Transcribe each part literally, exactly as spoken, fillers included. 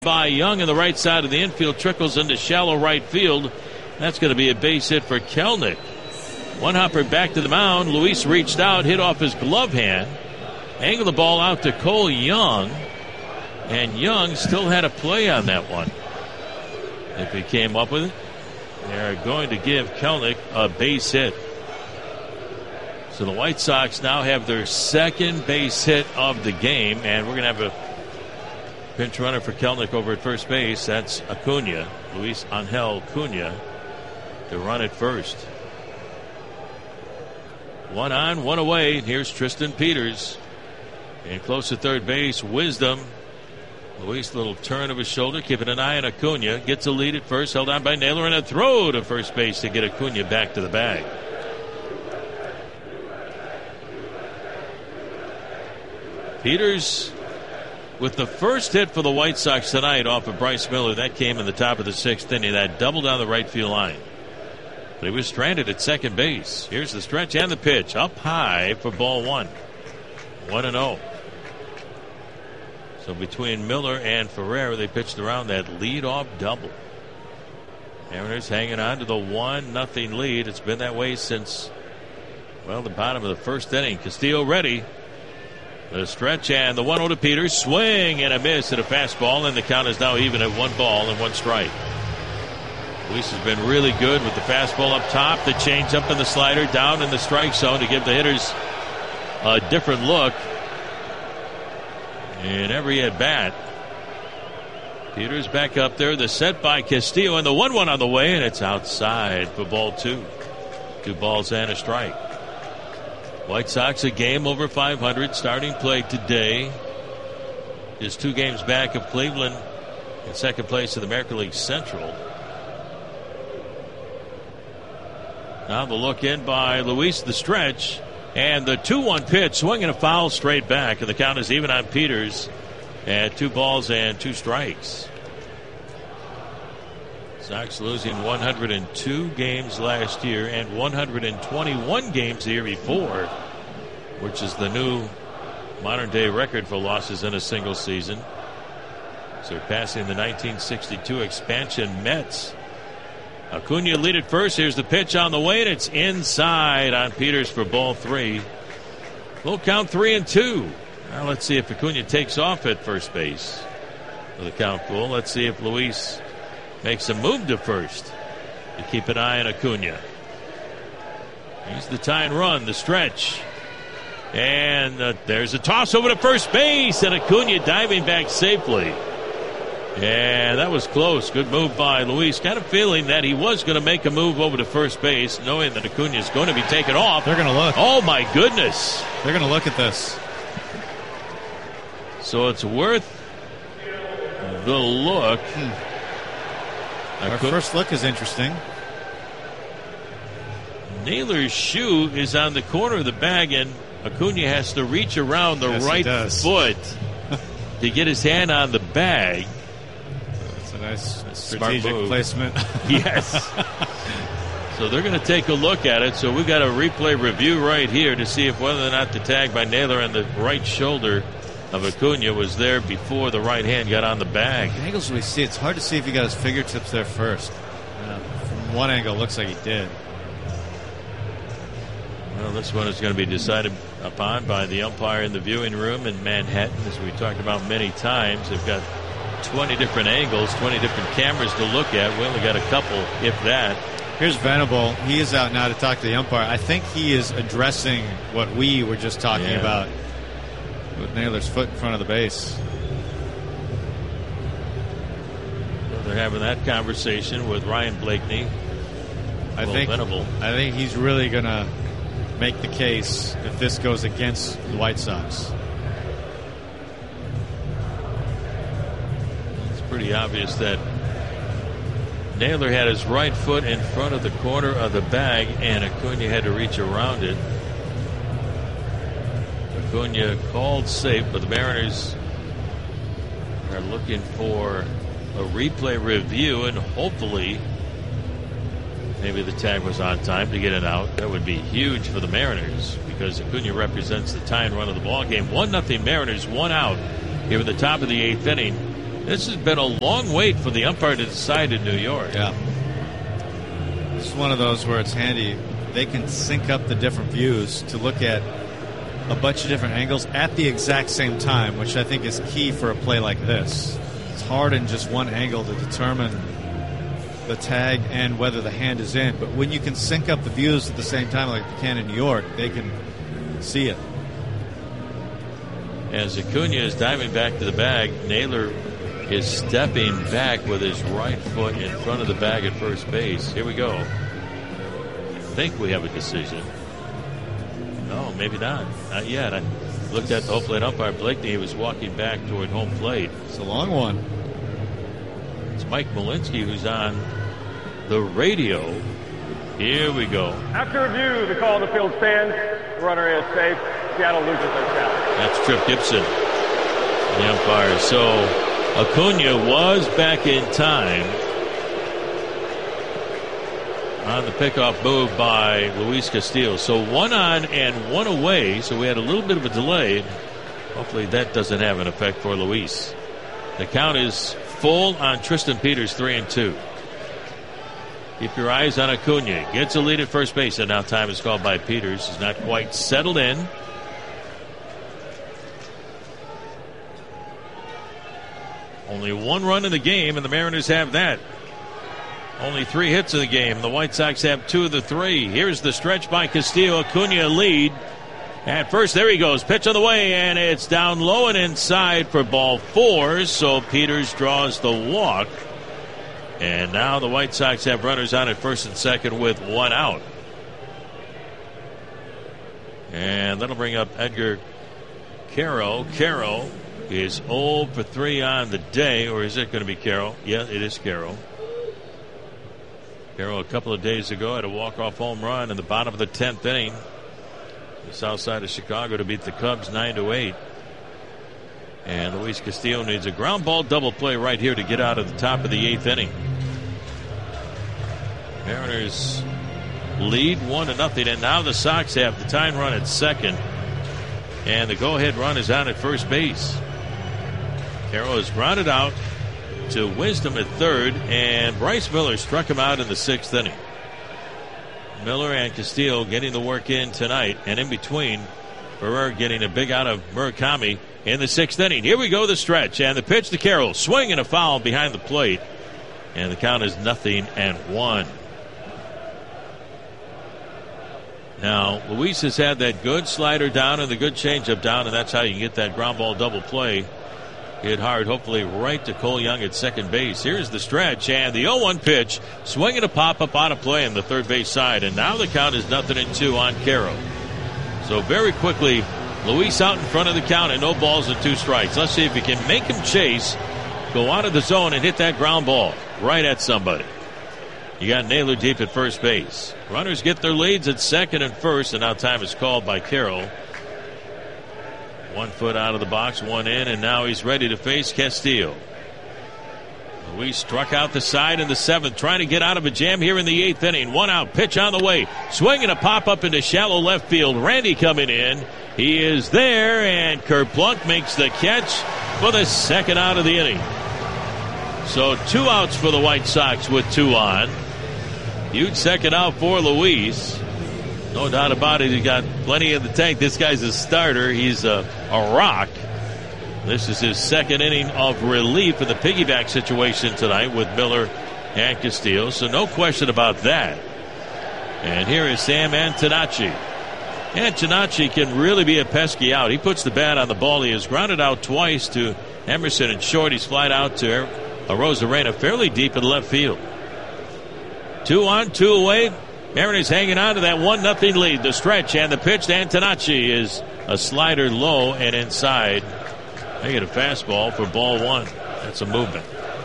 By Young on the right side of the infield, trickles into shallow right field. That's going to be a base hit for Kelenic. One hopper back to the mound. Luis reached out, hit off his glove hand, angled the ball out to Cole Young, and Young still had a play on that one. If he came up with it, they're going to give Kelenic a base hit. So the White Sox now have their second base hit of the game, and we're going to have a pinch runner for Kelenic over at first base. That's Acuna, Luis Angel Acuna, to run at first. One on, one away. Here's Tristan Peters. And close to third base, Wisdom. Luis, little turn of his shoulder, keeping an eye on Acuna. Gets a lead at first, held on by Naylor, and a throw to first base to get Acuna back to the bag. Peters with the first hit for the White Sox tonight off of Bryce Miller. That came in the top of the sixth inning. That doubled down the right field line. But he was stranded at second base. Here's the stretch and the pitch. Up high for ball one. one and oh. So between Miller and Ferrer, they pitched around that leadoff double. Mariners hanging on to the one nothing lead. It's been that way since, well, the bottom of the first inning. Castillo ready. The stretch and the one oh to Peters. Swing and a miss at a fastball, and the count is now even at one ball and one strike. Luis has been really good with the fastball up top, the changeup and the slider down in the strike zone to give the hitters a different look in every at bat. Peters back up there. The set by Castillo, and the one one on the way, and it's outside for ball two. Two balls and a strike. White Sox a game over five hundred, starting play today. Is two games back of Cleveland in second place in the American League Central. Now the look in by Luis, the stretch, and the two one pitch, swinging a foul straight back, and the count is even on Peters at two balls and two strikes. Sox losing one hundred two games last year and one hundred twenty-one games the year before, which is the new modern day record for losses in a single season, surpassing the nineteen sixty-two expansion Mets. Acuna lead at first. Here's the pitch on the way, and it's inside on Peters for ball three. We'll count three and two. Now let's see if Acuna takes off at first base for the count full. Let's see if Luis makes a move to first to keep an eye on Acuna. He's the tie and run, the stretch. And uh, there's a toss over to first base, and Acuna diving back safely. And that was close. Good move by Luis. Kind of feeling that he was going to make a move over to first base, knowing that Acuna is going to be taken off. They're going to look. Oh, my goodness. They're going to look at this. So it's worth the look. Hmm. Our first look is interesting. Naylor's shoe is on the corner of the bag, and Acuna has to reach around the yes, right foot to get his hand on the bag. That's a nice That's strategic placement. Yes. So they're going to take a look at it. So we got a replay review right here to see if whether or not the tag by Naylor on the right shoulder of Acuna was there before the right hand got on the bag. The angles we see, it's hard to see if he got his fingertips there first. Uh, from one angle, it looks like he did. Well, this one is going to be decided upon by the umpire in the viewing room in Manhattan, as we talked about many times. They've got twenty different angles, twenty different cameras to look at. We only got a couple, if that. Here's Venable. He is out now to talk to the umpire. I think he is addressing what we were just talking yeah. about with Naylor's foot in front of the base. Well, they're having that conversation with Ryan Blakeney. I think, Venable. I think he's really going to make the case if this goes against the White Sox. It's pretty obvious that Naylor had his right foot in front of the corner of the bag, and Acuna had to reach around it. Acuna called safe, but the Mariners are looking for a replay review, and hopefully maybe the tag was on time to get it out. That would be huge for the Mariners because Acuna represents the tie and run of the ball game. One nothing Mariners, one out here at the top of the eighth inning. This has been a long wait for the umpire to decide in New York. Yeah. This is one of those where it's handy. They can sync up the different views to look at a bunch of different angles at the exact same time, which I think is key for a play like this. It's hard in just one angle to determine the tag and whether the hand is in. But when you can sync up the views at the same time like they can in New York, they can see it. As Acuna is diving back to the bag, Naylor is stepping back with his right foot in front of the bag at first base. Here we go. I think we have a decision. No, maybe not. Not yet. I looked at the home plate umpire, Blakeney. He was walking back toward home plate. It's a long one. It's Mike Malinsky who's on the radio. Here we go. After review, the call on the field stands. The runner is safe. Seattle loses their count. That's Trip Gibson, the umpire. So Acuna was back in time on the pickoff move by Luis Castillo. So one on and one away. So we had a little bit of a delay. Hopefully that doesn't have an effect for Luis. The count is full on Tristan Peters, three and two. Keep your eyes on Acuna. Gets a lead at first base, and now time is called by Peters. He's not quite settled in. Only one run in the game, and the Mariners have that. Only three hits in the game. The White Sox have two of the three. Here's the stretch by Castillo. Acuna lead. At first, there he goes. Pitch on the way, and it's down low and inside for ball four. So Peters draws the walk. And now the White Sox have runners on at first and second with one out. And that'll bring up Edgar Carroll. Carroll is oh for three on the day, or is it going to be Carroll? Yeah, it is Carroll. Carroll a couple of days ago had a walk-off home run in the bottom of the tenth inning, the south side of Chicago, to beat the Cubs nine to eight. And Luis Castillo needs a ground ball double play right here to get out of the top of the eighth inning. Mariners lead one to nothing, and now the Sox have the tying run at second, and the go-ahead run is on at first base. Carroll is grounded out to Wisdom at third, and Bryce Miller struck him out in the sixth inning. Miller and Castillo getting the work in tonight, and in between, Ferrer getting a big out of Murakami in the sixth inning. Here we go, the stretch, and the pitch to Carroll. Swing and a foul behind the plate, and the count is nothing and one. Now, Luis has had that good slider down and the good changeup down, and that's how you can get that ground ball double play. Hit hard, hopefully right to Cole Young at second base. Here's the stretch, and the oh one pitch. Swinging a pop-up out of play on the third base side, and now the count is nothing and two on Carroll. So very quickly, Luis out in front of the count and no balls and two strikes. Let's see if he can make him chase, go out of the zone and hit that ground ball right at somebody. You got Naylor deep at first base. Runners get their leads at second and first, and now time is called by Carroll. One foot out of the box, one in, and now he's ready to face Castillo. Luis struck out the side in the seventh, trying to get out of a jam here in the eighth inning. One out, pitch on the way. Swing and a pop-up into shallow left field. Randy coming in. He is there, and Kerplunk makes the catch for the second out of the inning. So two outs for the White Sox with two on. Huge second out for Luis. No doubt about it. He got plenty in the tank. This guy's a starter. He's a, a rock. This is his second inning of relief in the piggyback situation tonight with Miller and Castillo. So no question about that. And here is Sam Antonacci. Antonacci can really be a pesky out. He puts the bat on the ball. He has grounded out twice to Emerson and short. He's flied out to Arozarena fairly deep in left field. Two on, two away. Mariners hanging on to that one nothing lead. The stretch and the pitch to Antonacci is a slider low and inside. They get a fastball for ball one. That's a movement.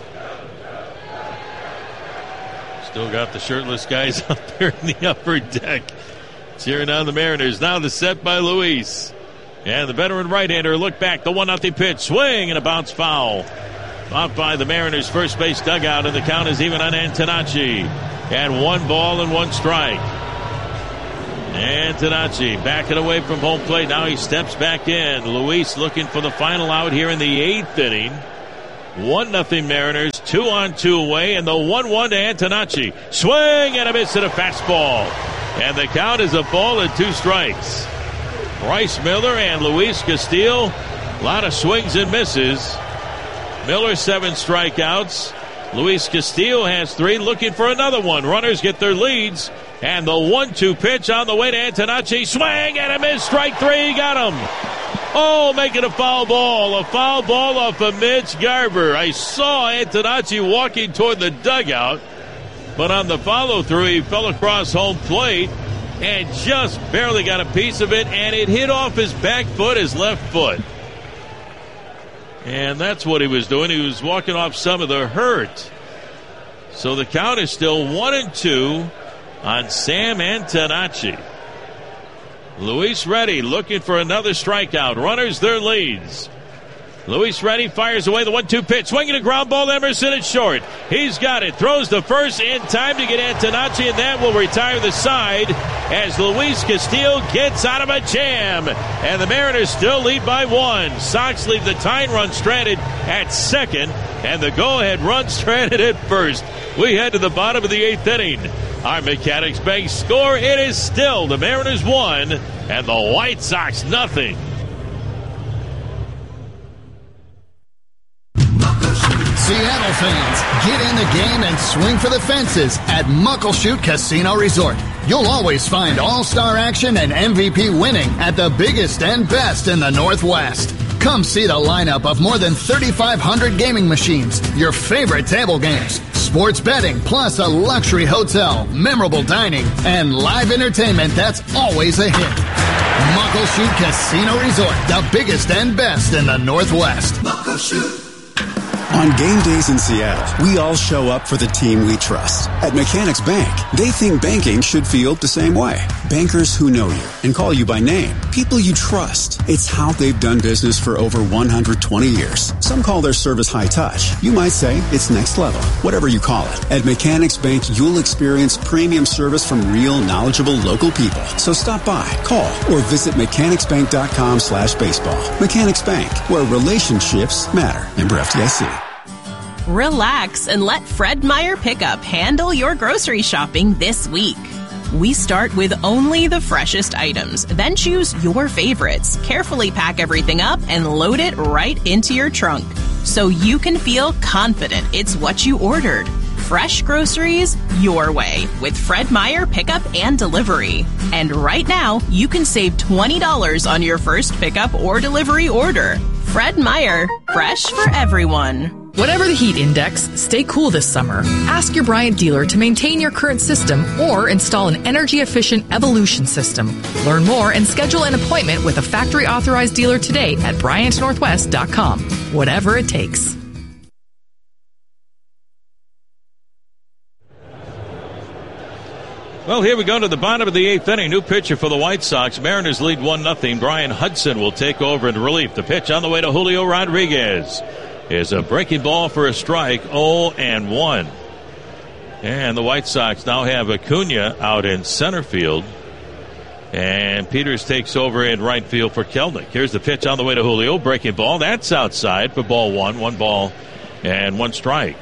Still got the shirtless guys up there in the upper deck cheering on the Mariners. Now the set by Luis. And the veteran right-hander look back. The one nothing pitch. Swing and a bounce foul. Out by the Mariners' first base dugout, and the count is even on Antonacci. And one ball and one strike. Antonacci backing away from home plate. Now he steps back in. Luis looking for the final out here in the eighth inning. one nothing Mariners, two on two away, and the one one to Antonacci. Swing and a miss at a fastball. And the count is a ball and two strikes. Bryce Miller and Luis Castillo, a lot of swings and misses. Miller, seven strikeouts. Luis Castillo has three, looking for another one. Runners get their leads. And the one two pitch on the way to Antonacci. Swing and a miss. Strike three. Got him. Oh, making a foul ball. A foul ball off of Mitch Garver. I saw Antonacci walking toward the dugout. But on the follow-through, he fell across home plate and just barely got a piece of it. And it hit off his back foot, his left foot. And that's what he was doing. He was walking off some of the hurt. So the count is still one and two on Sam Antonacci. Luis Reddy looking for another strikeout. Runners their leads. Luis Reddy fires away the one two pitch. Swinging a ground ball. Emerson at short. He's got it. Throws the first in time to get Antonacci, and that will retire the side as Luis Castillo gets out of a jam. And the Mariners still lead by one. Sox leave the tying run stranded at second, and the go-ahead run stranded at first. We head to the bottom of the eighth inning. Our Mechanics Bank score, it is still the Mariners one and the White Sox nothing. Seattle fans, get in the game and swing for the fences at Muckleshoot Casino Resort. You'll always find all-star action and M V P winning at the biggest and best in the Northwest. Come see the lineup of more than thirty-five hundred gaming machines, your favorite table games, sports betting, plus a luxury hotel, memorable dining, and live entertainment that's always a hit. Muckleshoot Casino Resort, the biggest and best in the Northwest. Muckleshoot. On game days in Seattle, we all show up for the team we trust. At Mechanics Bank, they think banking should feel the same way. Bankers who know you and call you by name. People you trust. It's how they've done business for over one hundred twenty years. Some call their service high touch. You might say it's next level. Whatever you call it. At Mechanics Bank, you'll experience premium service from real, knowledgeable local people. So stop by, call, or visit mechanicsbank.com slash baseball. Mechanics Bank, where relationships matter. Member F D I C. Relax and let Fred Meyer Pickup handle your grocery shopping this week. We start with only the freshest items, then choose your favorites, carefully pack everything up, and load it right into your trunk so you can feel confident it's what you ordered. Fresh groceries your way with Fred Meyer Pickup and Delivery. And right now, you can save twenty dollars on your first pickup or delivery order. Fred Meyer, fresh for everyone. Whatever the heat index, stay cool this summer. Ask your Bryant dealer to maintain your current system or install an energy-efficient Evolution system. Learn more and schedule an appointment with a factory-authorized dealer today at Bryant Northwest dot com. Whatever it takes. Well, here we go to the bottom of the eighth inning. New pitcher for the White Sox. Mariners lead one nothing. Brian Hudson will take over in relief. The pitch on the way to Julio Rodriguez is a breaking ball for a strike, oh and one. And the White Sox now have Acuna out in center field. And Peters takes over in right field for Kelnick. Here's the pitch on the way to Julio. Breaking ball. That's outside for ball one. One ball and one strike.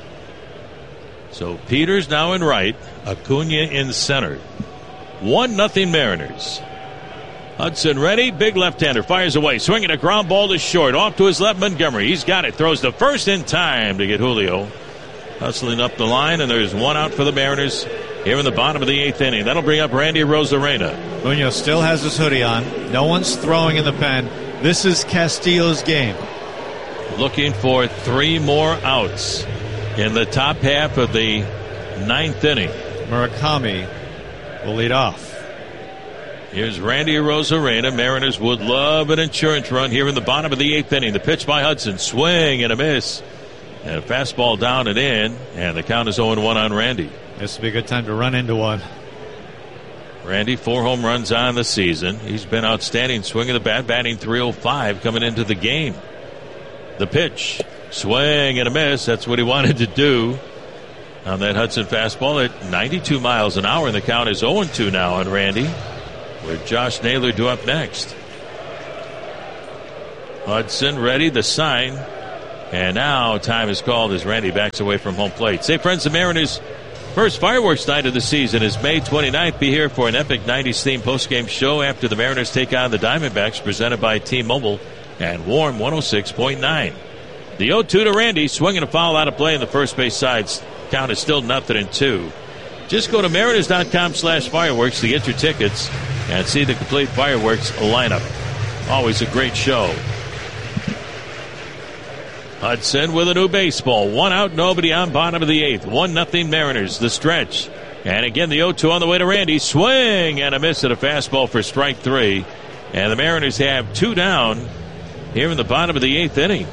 So Peters now in right. Acuna in center. One nothing Mariners. Hudson ready. Big left-hander fires away. Swinging a ground ball to short. Off to his left, Montgomery. He's got it. Throws the first in time to get Julio. Hustling up the line, and there's one out for the Mariners here in the bottom of the eighth inning. That'll bring up Randy Arozarena. Munoz still has his hoodie on. No one's throwing in the pen. This is Castillo's game. Looking for three more outs in the top half of the ninth inning. Murakami will lead off. Here's Randy Arozarena. Mariners would love an insurance run here in the bottom of the eighth inning. The pitch by Hudson. Swing and a miss. And a fastball down and in. And the count is oh and one on Randy. This would be a good time to run into one. Randy, four home runs on the season. He's been outstanding swinging the bat, batting three oh five coming into the game. The pitch. Swing and a miss. That's what he wanted to do on that Hudson fastball at ninety-two miles an hour. And the count is oh and two now on Randy, with Josh Naylor due up next. Hudson ready. The sign And now time is called as Randy backs away from home plate. Say, friends, the Mariners' first fireworks night of the season is May twenty-ninth. Be here for an epic nineties themed postgame show after the Mariners take on the Diamondbacks, presented by T-Mobile and Warm one oh six point nine. The oh two to Randy, swinging a foul out of play in the first base side. Count is still nothing in two. Just go to mariners.com slash fireworks to get your tickets and see the complete fireworks lineup. Always a great show. Hudson with a new baseball. One out, nobody on, bottom of the eighth. One nothing Mariners, the stretch. And again, the oh two on the way to Randy. Swing and a miss at a fastball for strike three. And the Mariners have two down here in the bottom of the eighth inning.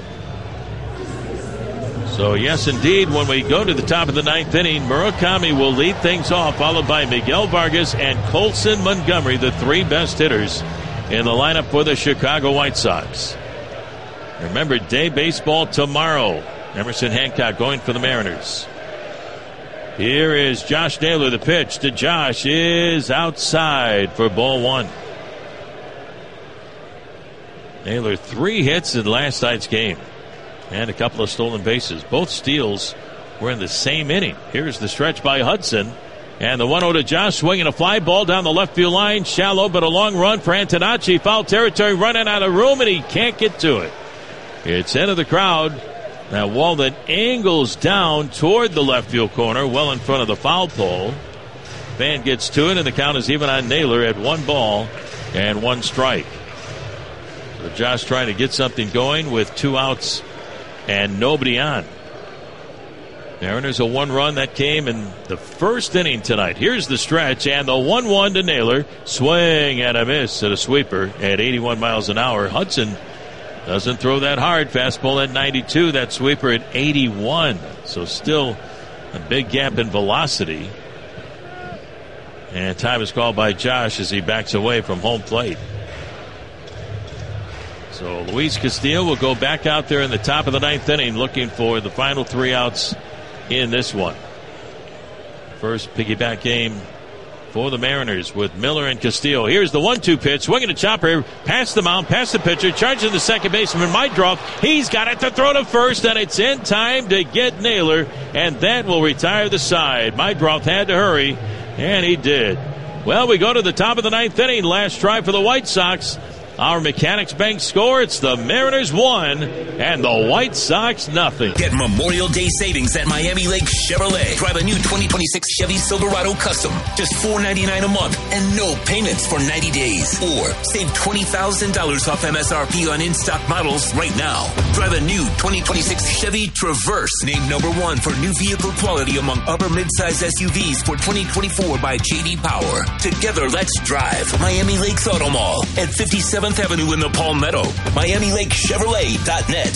So, yes, indeed, when we go to the top of the ninth inning, Murakami will lead things off, followed by Miguel Vargas and Colson Montgomery, the three best hitters in the lineup for the Chicago White Sox. Remember, day baseball tomorrow. Emerson Hancock going for the Mariners. Here is Josh Naylor. The pitch to Josh is outside for ball one. Naylor, three hits in last night's game and a couple of stolen bases. Both steals were in the same inning. Here's the stretch by Hudson. And the one oh to Josh, swinging a fly ball down the left field line. Shallow, but a long run for Antonacci. Foul territory, running out of room, and he can't get to it. It's into the crowd. That wall that angles down toward the left field corner, well in front of the foul pole. Fan gets to it, and the count is even on Naylor at one ball and one strike. So Josh trying to get something going with two outs and nobody on. Mariners a one run that came in the first inning tonight. Here's the stretch and the one one to Naylor. Swing and a miss at a sweeper at eighty-one miles an hour. Hudson doesn't throw that hard. Fastball at ninety-two. That sweeper at eighty-one. So still a big gap in velocity. And time is called by Josh as he backs away from home plate. So Luis Castillo will go back out there in the top of the ninth inning looking for the final three outs in this one. First piggyback game for the Mariners with Miller and Castillo. Here's the one two pitch, swinging a chopper, past the mound, past the pitcher, charging the second baseman, Meidroff. He's got it to throw to first, and it's in time to get Naylor, and that will retire the side. Meidroff had to hurry, and he did. Well, we go to the top of the ninth inning. Last try for the White Sox. Our Mechanics Bank score, it's the Mariners one and the White Sox nothing. Get Memorial Day savings at Miami Lake Chevrolet. Drive a new twenty twenty-six Chevy Silverado Custom. Just four ninety-nine a month and no payments for ninety days. Or save twenty thousand dollars off M S R P on in-stock models right now. Drive a new twenty twenty-six Chevy Traverse, named number one for new vehicle quality among upper midsize S U Vs for twenty twenty-four by J D Power. Together, let's drive Miami Lakes Auto Mall at fifty-seventh Avenue in the Palmetto. Miami Lake Chevrolet dot net.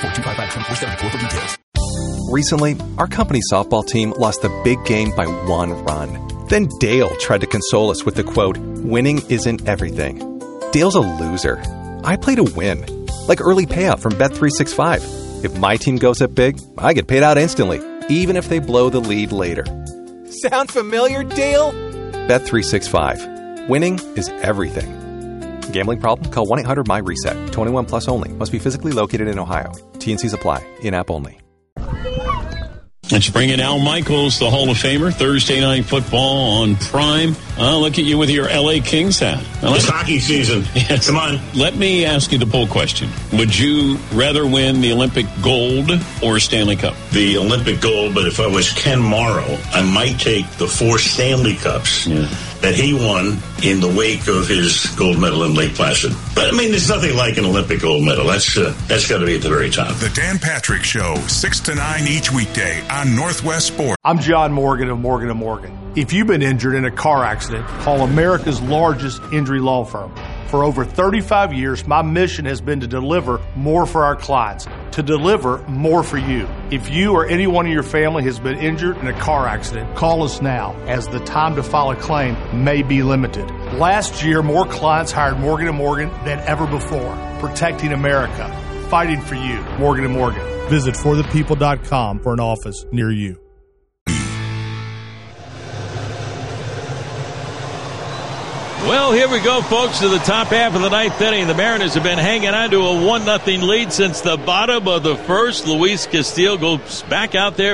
Recently, our company softball team lost the big game by one run. Then Dale tried to console us with the quote, "Winning isn't everything." Dale's a loser. I play to win. Like early payout from Bet three sixty-five. If my team goes up big, I get paid out instantly, even if they blow the lead later. Sound familiar, Dale? Bet three sixty-five. Winning is everything. Gambling problem? Call one eight hundred M Y reset. twenty-one plus only. Must be physically located in Ohio. T and Cs apply. In-app only. Let's bring in Al Michaels, the Hall of Famer. Thursday Night Football on Prime. I'll look at you with your L A Kings hat. It's hockey season. Yes. Come on. Let me ask you the poll question. Would you rather win the Olympic gold or Stanley Cup? The Olympic gold, but if I was Ken Morrow, I might take the four Stanley Cups yeah. that he won in the wake of his gold medal in Lake Placid. But, I mean, there's nothing like an Olympic gold medal. That's uh, that's got to be at the very top. The Dan Patrick Show, six to nine each weekday on Northwest Sports. I'm John Morgan of Morgan and Morgan. If you've been injured in a car accident, call America's largest injury law firm. For over thirty-five years, my mission has been to deliver more for our clients, to deliver more for you. If you or anyone in your family has been injured in a car accident, call us now, as the time to file a claim may be limited. Last year, more clients hired Morgan and Morgan than ever before, protecting America, fighting for you. Morgan and Morgan. Visit for the people dot com for an office near you. Well, here we go, folks, to the top half of the ninth inning. The Mariners have been hanging on to a one nothing lead since the bottom of the first. Luis Castillo goes back out there